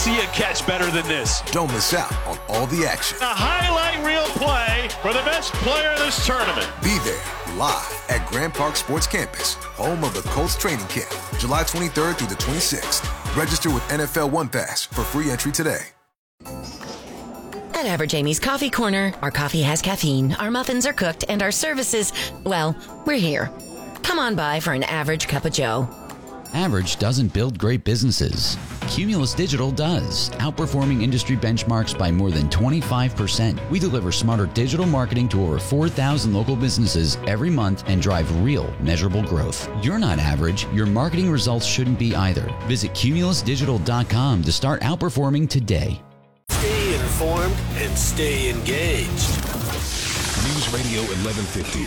See a catch better than this. Don't miss out on all the action. A highlight reel play for the best player in this tournament. Be there live at Grand Park Sports Campus, home of the Colts training camp, July 23rd through the 26th. Register with NFL One Pass for free entry today. At Average Amy's Coffee Corner, our coffee has caffeine, our muffins are cooked, and our services, well, we're here. Come on by for an average cup of joe. Average doesn't build great businesses. Cumulus Digital does, outperforming industry benchmarks by more than 25%. We deliver smarter digital marketing to over 4,000 local businesses every month and drive real, measurable growth. You're not average. Your marketing results shouldn't be either. Visit cumulusdigital.com to start outperforming today. Stay informed and stay engaged. News Radio 1150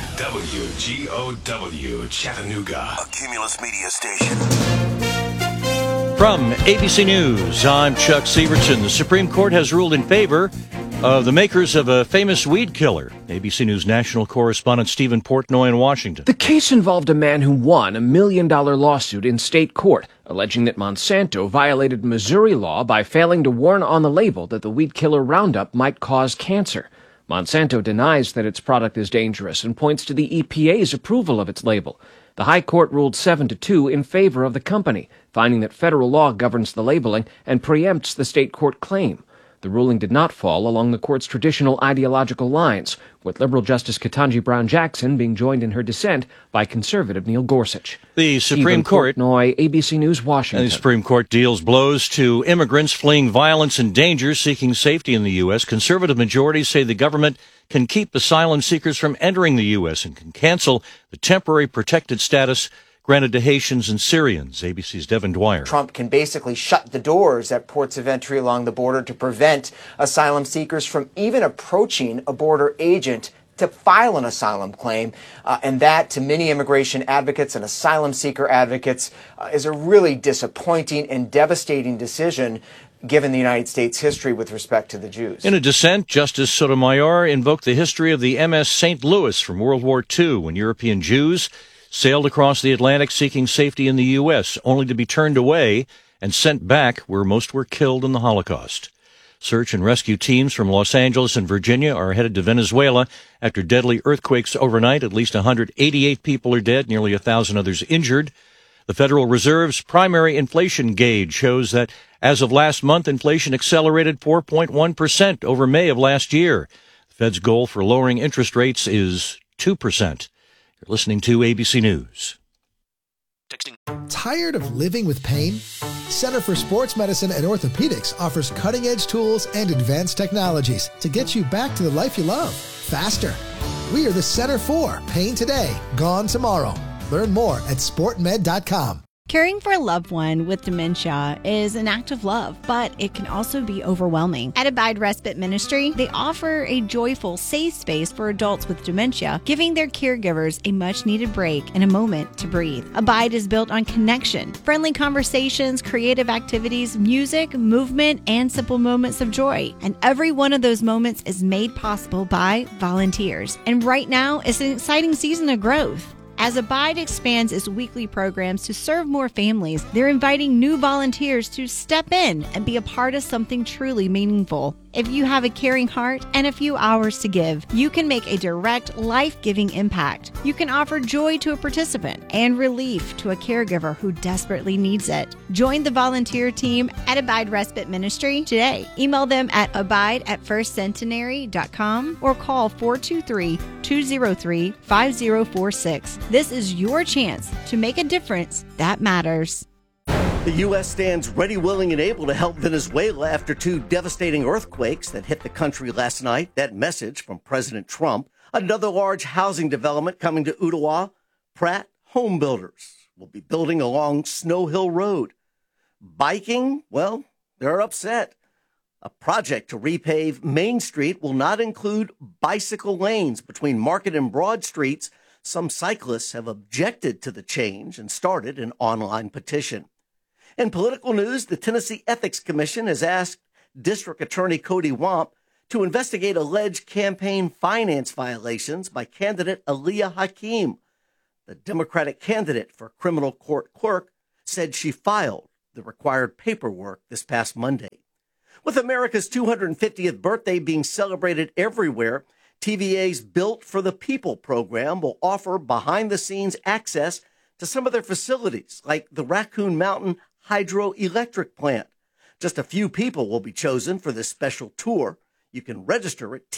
WGOW Chattanooga, a Cumulus Media station. From ABC News, I'm Chuck Severson. The Supreme Court has ruled in favor of the makers of a famous weed killer. ABC News national correspondent Stephen Portnoy in Washington. The case involved a man who won a $1 million lawsuit in state court, alleging that Monsanto violated Missouri law by failing to warn on the label that the weed killer Roundup might cause cancer. Monsanto denies that its product is dangerous and points to the EPA's approval of its label. The High Court ruled 7-2 in favor of the company, finding that federal law governs the labeling and preempts the state court claim. The ruling did not fall along the court's traditional ideological lines, with liberal Justice Ketanji Brown Jackson being joined in her dissent by conservative Neil Gorsuch. The Supreme Court, Portnoy, ABC News, Washington. The Supreme Court deals blows to immigrants fleeing violence and danger, seeking safety in the U.S. Conservative majorities say the government can keep asylum seekers from entering the U.S. and can cancel the temporary protected status granted to Haitians and Syrians. ABC's Devin Dwyer. Trump can basically shut the doors at ports of entry along the border to prevent asylum seekers from even approaching a border agent to file an asylum claim. And that, to many immigration advocates and asylum seeker advocates, is a really disappointing and devastating decision given the United States' history with respect to the Jews. In a dissent, Justice Sotomayor invoked the history of the MS St. Louis from World War II, when European Jews sailed across the Atlantic seeking safety in the U.S., only to be turned away and sent back where most were killed in the Holocaust. Search and rescue teams from Los Angeles and Virginia are headed to Venezuela after deadly earthquakes overnight. At least 188 people are dead, nearly 1,000 others injured. The Federal Reserve's primary inflation gauge shows that as of last month, inflation accelerated 4.1% over May of last year. The Fed's goal for lowering interest rates is 2%. You're listening to ABC News. Tired of living with pain? Center for Sports Medicine and Orthopedics offers cutting-edge tools and advanced technologies to get you back to the life you love, faster. We are the Center for Pain Today, Gone Tomorrow. Learn more at sportmed.com. Caring for a loved one with dementia is an act of love, but it can also be overwhelming. At Abide Respite Ministry, they offer a joyful, safe space for adults with dementia, giving their caregivers a much-needed break and a moment to breathe. Abide is built on connection, friendly conversations, creative activities, music, movement, and simple moments of joy. And every one of those moments is made possible by volunteers. And right now, it's an exciting season of growth. As Abide expands its weekly programs to serve more families, they're inviting new volunteers to step in and be a part of something truly meaningful. If you have a caring heart and a few hours to give, you can make a direct, life-giving impact. You can offer joy to a participant and relief to a caregiver who desperately needs it. Join the volunteer team at Abide Respite Ministry today. Email them at abide@firstcentenary.com or call 423-203-5046. This is your chance to make a difference that matters. The U.S. stands ready, willing, and able to help Venezuela after two devastating earthquakes that hit the country last night. That message from President Trump. Another large housing development coming to Ottawa. Pratt Home Builders will be building along Snow Hill Road. Biking, well, they're upset. A project to repave Main Street will not include bicycle lanes between Market and Broad Streets. Some cyclists have objected to the change and started an online petition. In political news, the Tennessee Ethics Commission has asked District Attorney Cody Wamp to investigate alleged campaign finance violations by candidate Aliyah Hakeem. The Democratic candidate for criminal court clerk said she filed the required paperwork this past Monday. With America's 250th birthday being celebrated everywhere, TVA's Built for the People program will offer behind-the-scenes access to some of their facilities, like the Raccoon Mountain Hydroelectric Plant. Just a few people will be chosen for this special tour. You can register at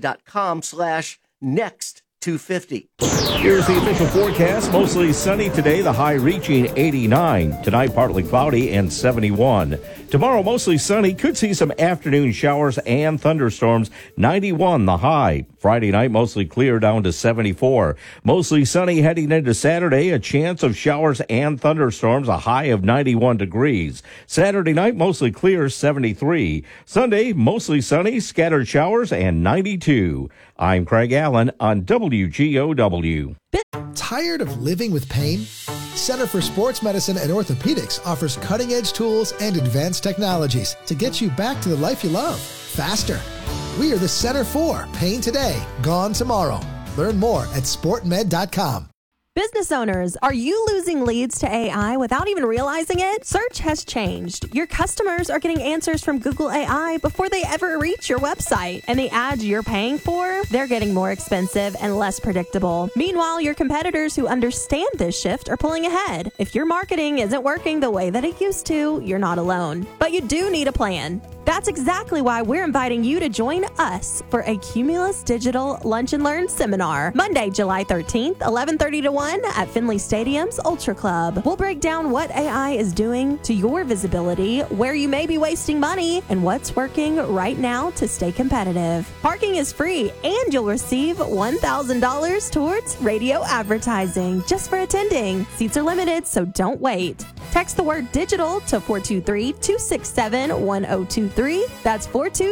tva.com/next250. Here's the official forecast. Mostly sunny today, the high reaching 89. Tonight, partly cloudy and 71. Tomorrow, mostly sunny. Could see some afternoon showers and thunderstorms. 91, the high. Friday night, mostly clear, down to 74. Mostly sunny heading into Saturday. A chance of showers and thunderstorms. A high of 91 degrees. Saturday night, mostly clear, 73. Sunday, mostly sunny, scattered showers, and 92. I'm Craig Allen on WGOW. Tired of living with pain? Center for Sports Medicine and Orthopedics offers cutting-edge tools and advanced technologies to get you back to the life you love, faster. We are the Center for Pain Today, Gone Tomorrow. Learn more at sportmed.com. Business owners, are you losing leads to AI without even realizing it? Search has changed. Your customers are getting answers from Google AI before they ever reach your website. And the ads you're paying for, they're getting more expensive and less predictable. Meanwhile, your competitors who understand this shift are pulling ahead. If your marketing isn't working the way that it used to, you're not alone. But you do need a plan. That's exactly why we're inviting you to join us for a Cumulus Digital Lunch and Learn seminar, Monday, July 13th, 11:30 to 1 at Finley Stadium's Ultra Club. We'll break down what AI is doing to your visibility, where you may be wasting money, and what's working right now to stay competitive. Parking is free, and you'll receive $1,000 towards radio advertising just for attending. Seats are limited, so don't wait. Text the word digital to 423-267-1023. That's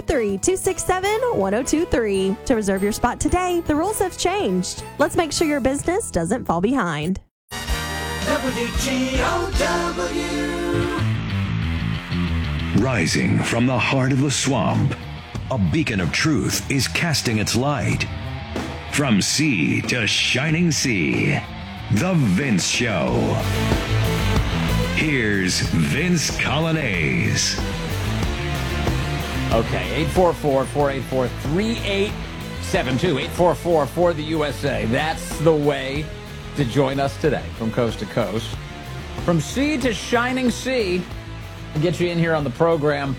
423-267-1023 to reserve your spot today. The rules have changed. Let's make sure your business doesn't fall behind. WGOW. Rising from the heart of the swamp, a beacon of truth is casting its light. From sea to shining sea, The Vince Show. Here's Vince Colonnese. Okay, 844-484-3872, 844 for the USA. That's the way to join us today from coast to coast. From sea to shining sea, we'll get you in here on the program.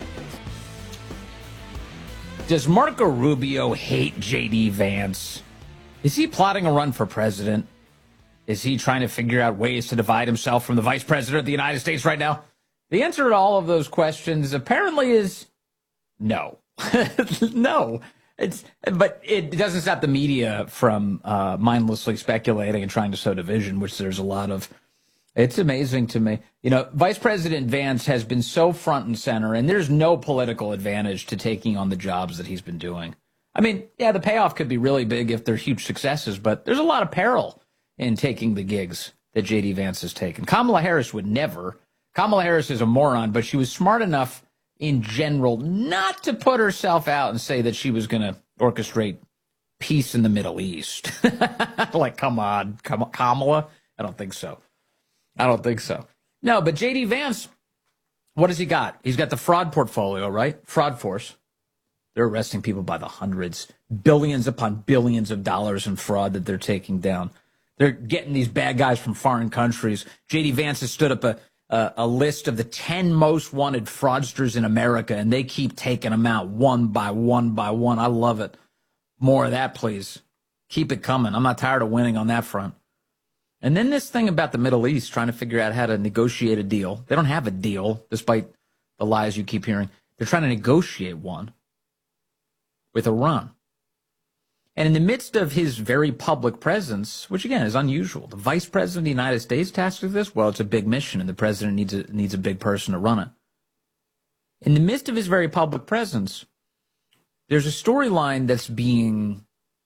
Does Marco Rubio hate J.D. Vance? Is he plotting a run for president? Is he trying to figure out ways to divide himself from the vice president of the United States right now? The answer to all of those questions apparently is no. No. But it doesn't stop the media from mindlessly speculating and trying to sow division, which there's a lot of. It's amazing to me. You know, Vice President Vance has been so front and center, and there's no political advantage to taking on the jobs that he's been doing. I mean, yeah, the payoff could be really big if they're huge successes, but there's a lot of peril in taking the gigs that J.D. Vance has taken. Kamala Harris would never. Kamala Harris is a moron, but she was smart enough in general not to put herself out and say that she was going to orchestrate peace in the Middle East. Like, come on, Kamala? I don't think so. No, but J.D. Vance, what has he got? He's got the fraud portfolio, right? Fraud force. They're arresting people by the hundreds, billions upon billions of dollars in fraud that they're taking down. They're getting these bad guys from foreign countries. J.D. Vance has stood up a list of the 10 most wanted fraudsters in America, and they keep taking them out one by one by one. I love it. More of that, please. Keep it coming. I'm not tired of winning on that front. And then this thing about the Middle East, trying to figure out how to negotiate a deal. They don't have a deal, despite the lies you keep hearing. They're trying to negotiate one with Iran. And in the midst of his very public presence, which again is unusual, the vice president of the United States tasked with this, well, it's a big mission, and the president needs a big person to run it. In the midst of his very public presence, there's a storyline that's being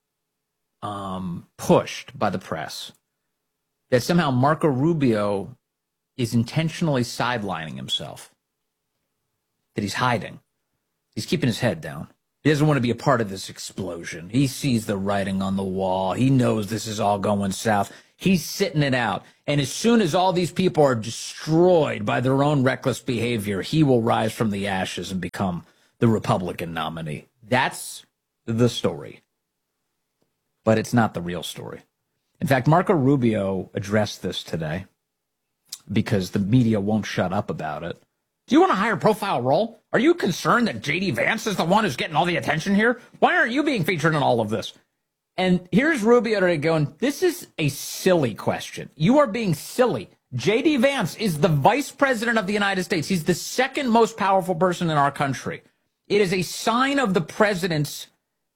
pushed by the press that somehow Marco Rubio is intentionally sidelining himself, that he's hiding. He's keeping his head down. He doesn't want to be a part of this explosion. He sees the writing on the wall. He knows this is all going south. He's sitting it out. And as soon as all these people are destroyed by their own reckless behavior, he will rise from the ashes and become the the Republican nominee. That's the story. But it's not the real story. In fact, Marco Rubio addressed this today because the media won't shut up about it. Do you want a higher profile role? Are you concerned that J.D. Vance is the one who's getting all the attention here? Why aren't you being featured in all of this? And here's Rubio today going, this is a silly question. You are being silly. J.D. Vance is the vice president of the United States. He's the second most powerful person in our country. It is a sign of the president's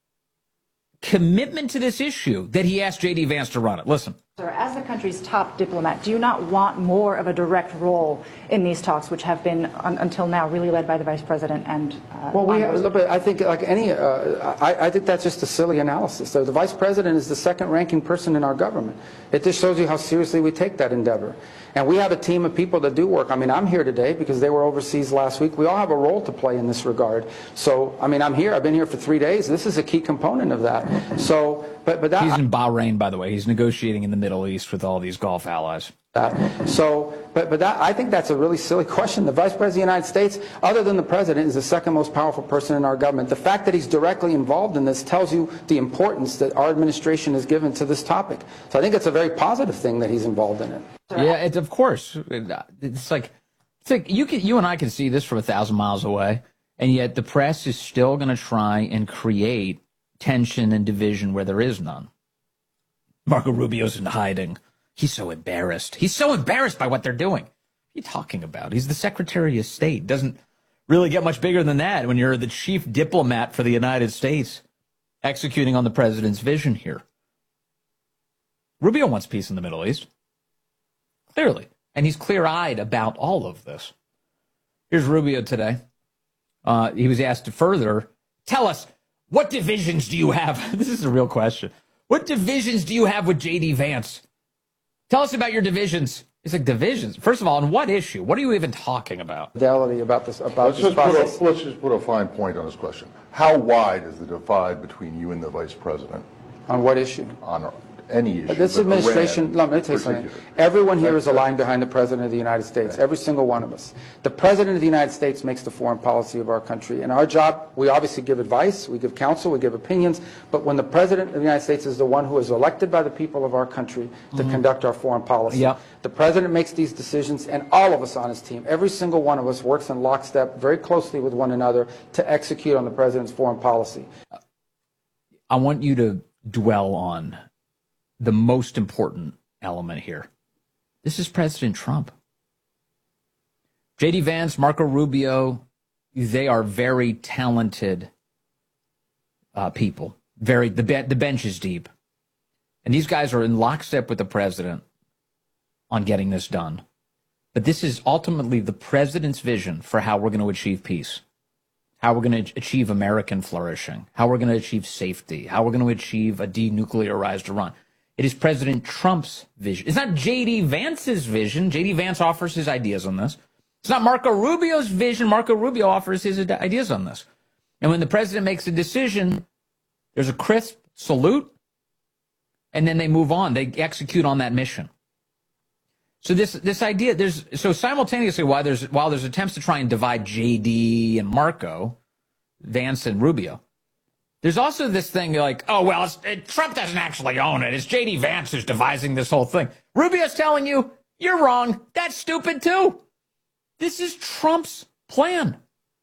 commitment to this issue that he asked J.D. Vance to run it. Listen. Sir, as the country's top diplomat, do you not want more of a direct role in these talks, which have been, until now, really led by the vice president and I think, like any, I think that's just a silly analysis. So the vice president is the second-ranking person in our government. It just shows you how seriously we take that endeavor. And we have a team of people that do work. I mean, I'm here today because they were overseas last week. We all have a role to play in this regard. So, I mean, I'm here. I've been here for 3 days. This is a key component of that. So, but that... He's in Bahrain, by the way. He's negotiating in the Middle East with all these Gulf allies. So, but that, I think that's a really silly question. The Vice President of the United States, other than the President, is the second most powerful person in our government. The fact that he's directly involved in this tells you the importance that our administration has given to this topic. So I think it's a very positive thing that he's involved in it. Yeah, it's, of course. It's like you and I can see this from 1,000 miles away, and yet the press is still going to try and create tension and division where there is none. Marco Rubio's in hiding. He's so embarrassed. He's so embarrassed by what they're doing. What are you talking about? He's the Secretary of State. Doesn't really get much bigger than that when you're the chief diplomat for the United States executing on the president's vision here. Rubio wants peace in the Middle East. Clearly. And he's clear-eyed about all of this. Here's Rubio today. He was asked to further tell us, what divisions do you have? This is a real question. What divisions do you have with J.D. Vance? Tell us about your divisions. He's like, divisions? First of all, on what issue? What are you even talking about? Fidelity about this, let's just put a fine point on this question. How wide is the divide between you and the vice president? On what issue? On any issue. This administration, let me tell you something. Everyone here is aligned behind the President of the United States, every single one of us. The President of the United States makes the foreign policy of our country. And our job, we obviously give advice, we give counsel, we give opinions, but when the President of the United States is the one who is elected by the people of our country to conduct our foreign policy, the President makes these decisions, and all of us on his team, every single one of us works in lockstep very closely with one another to execute on the President's foreign policy. I want you to dwell on the most important element here. This is President Trump. J.D. Vance, Marco Rubio, they are very talented people. The bench is deep. And these guys are in lockstep with the president on getting this done. But this is ultimately the president's vision for how we're going to achieve peace, how we're going to achieve American flourishing, how we're going to achieve safety, how we're going to achieve a denuclearized Iran. It is President Trump's vision. It's not J.D. Vance's vision. J.D. Vance offers his ideas on this. It's not Marco Rubio's vision. Marco Rubio offers his ideas on this. And when the president makes a decision, there's a crisp salute, and then they move on. They execute on that mission. So this idea, so simultaneously while there's attempts to try and divide J.D. and Marco, Vance and Rubio, there's also this thing like, oh, well, Trump doesn't actually own it. It's J.D. Vance who's devising this whole thing. Rubio's telling you, you're wrong. That's stupid, too. This is Trump's plan.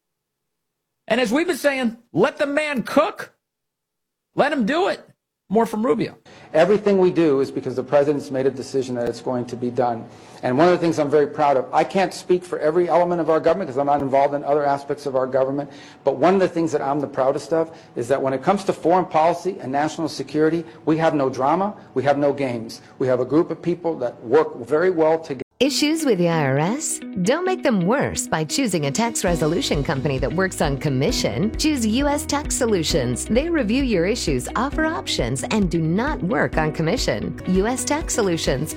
And as we've been saying, let the man cook. Let him do it. More from Rubio. Everything we do is because the president's made a decision that it's going to be done. And one of the things I'm very proud of, I can't speak for every element of our government because I'm not involved in other aspects of our government, but one of the things that I'm the proudest of is that when it comes to foreign policy and national security, we have no drama, we have no games. We have a group of people that work very well together. Issues with the IRS? Don't make them worse by choosing a tax resolution company that works on commission. Choose U.S. Tax Solutions. They review your issues, offer options, and do not work on commission. U.S. Tax Solutions,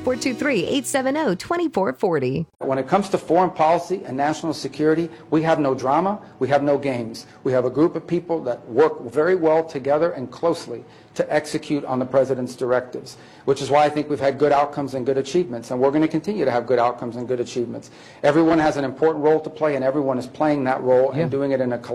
423-870-2440. When it comes to foreign policy and national security, we have no drama, we have no games. We have a group of people that work very well together and closely to execute on the president's directives, which is why I think we've had good outcomes and good achievements, and we're going to continue to have good outcomes and good achievements. Everyone has an important role to play, and everyone is playing that role and doing it in a